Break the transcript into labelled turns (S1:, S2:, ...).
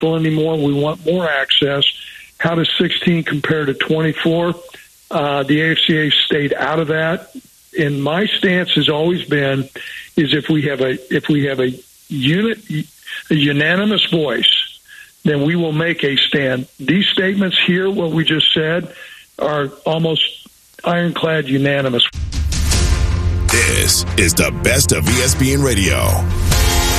S1: anymore. We want more access. How does 16 compare to 24? The AFCA stayed out of that. And my stance has always been is if we have a unanimous voice, then we will make a stand. These statements here, what we just said, are almost ironclad unanimous.
S2: This is the best of ESPN Radio.